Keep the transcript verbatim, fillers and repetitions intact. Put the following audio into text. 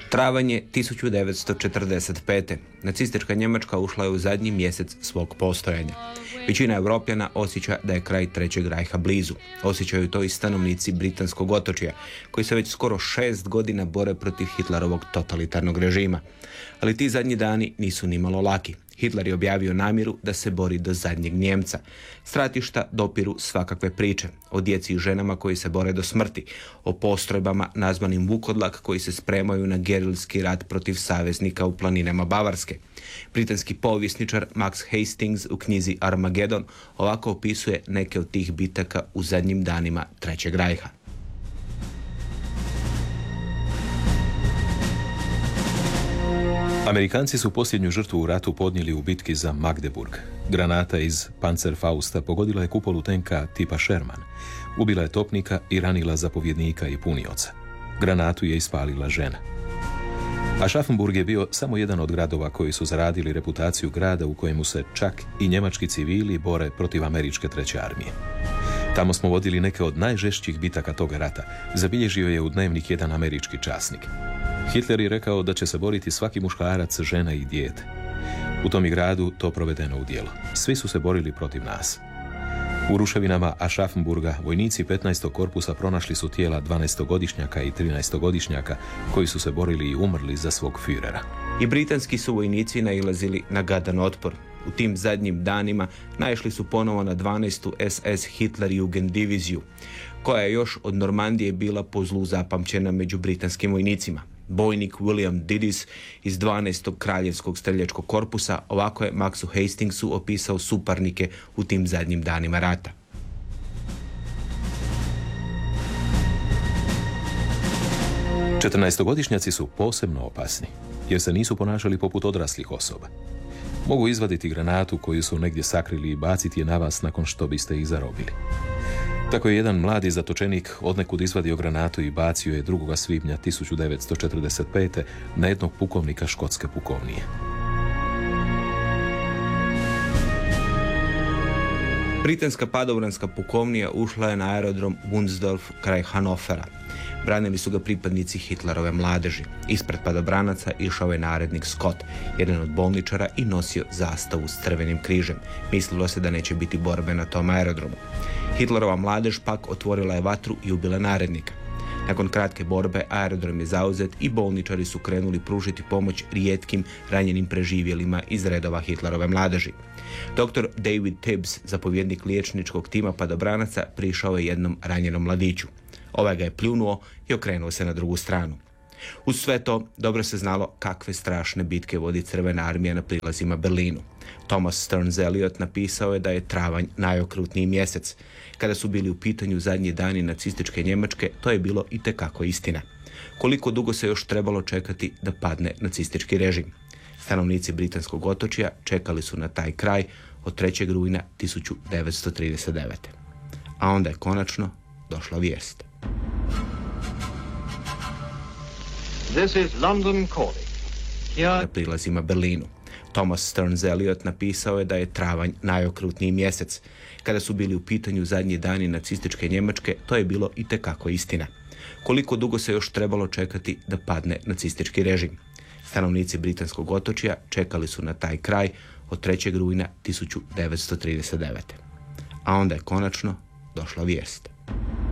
Travanj je tisuću devetsto četrdeset pete. Nacistička Njemačka ušla je u zadnji mjesec svog postojanja. Većina Europljana osjeća da je kraj Trećeg rajha blizu. Osjećaju to i stanovnici britanskog otočja, koji se već skoro šest godina bore protiv Hitlerovog totalitarnog režima. Ali ti zadnji dani nisu nimalo laki. Hitler je objavio namjeru da se bori do zadnjeg Njemca. Stratišta dopiru svakakve priče. O djeci i ženama koji se bore do smrti. O postrojbama nazvanim Vukodlak koji se spremaju na gerilski rat protiv saveznika u planinama Bavarske. Britanski povjesničar Max Hastings u knjizi Armagedon ovako opisuje neke od tih bitaka u zadnjim danima Trećeg rajha. Amerikanci su posljednju žrtvu u ratu podnijeli u bitki za Magdeburg. Granata iz Panzerfausta pogodila je kupolu tenka tipa Sherman. Ubila je topnika i ranila zapovjednika i punioca. Granatu je ispalila žena. Aschaffenburg je bio samo jedan od gradova koji su zaradili reputaciju grada u kojemu se čak i njemački civili bore protiv američke treće armije. Tamo smo vodili neke od najžešćih bitaka toga rata. Zabilježio je u dnevnik jedan američki časnik. Hitler je rekao da će se boriti svaki muškarac, žena i dijete. U tom je gradu to provedeno u djelo. Svi su se borili protiv nas. U ruševinama Aschaffenburga vojnici petnaestog korpusa pronašli su tijela dvanaestogodišnjaka i trinaestogodišnjaka koji su se borili i umrli za svog Führera. I britanski su vojnici nailazili na gadan otpor. U tim zadnjim danima naišli su ponovo na dvanaestu es es Hitlerjugend diviziju, koja je još od Normandije bila po zlu zapamćena među britanskim vojnicima. Bojnik William Didis iz dvanaestog kraljevskog streljačkog korpusa ovako je Maxu Hastingsu opisao suparnike u tim zadnjim danima rata. Četrnaestogodišnjaci su posebno opasni, jer se nisu ponašali poput odraslih osoba. Mogu izvaditi granatu koju su negdje sakrili i baciti je na vas nakon što biste ih zarobili. Tako je jedan mladi zatočenik odnekud izvadio granatu i bacio je drugog svibnja tisuću devetsto četrdeset pete na jednog pukovnika škotske pukovnije. Britanska padobranska pukovnija ušla je na aerodrom Wunsdorf kraj Hanofera. Branili su ga pripadnici Hitlerove mladeži. Ispred padobranaca išao je narednik Scott, jedan od bolničara, i nosio zastavu s crvenim križem. Mislilo se da neće biti borbe na tom aerodromu. Hitlerova mladež pak otvorila je vatru i ubila narednika. Nakon kratke borbe aerodrom je zauzet i bolničari su krenuli pružiti pomoć rijetkim ranjenim preživjelima iz redova Hitlerove mladeži. Doktor David Tibbs, zapovjednik liječničkog tima padobranaca, prišao je jednom ranjenom mladiću. Ovaj ga je pljunuo i okrenuo se na drugu stranu. Uz sve to, dobro se znalo kakve strašne bitke vodi Crvena armija na prilazima Berlinu. Thomas Stearns Eliot napisao je da je travanj najokrutniji mjesec. Kada su bili u pitanju zadnji dani nacističke Njemačke, to je bilo itekako istina. Koliko dugo se još trebalo čekati da padne nacistički režim? Stanovnici britanskog otočja čekali su na taj kraj od trećeg rujna tisuću devetsto trideset devete. A onda je konačno došla vijest. This is London calling. Na prilazima Berlinu. Thomas Stearns Eliot napisao je da je travanj najokrutniji mjesec. Kada su bili u pitanju zadnji dani nacističke Njemačke, to je bilo itekako istina. Koliko dugo se još trebalo čekati da padne nacistički režim? Stanovnici britanskog otočja čekali su na taj kraj od trećeg rujna tisuću devetsto trideset devete. A onda je konačno došla vijest.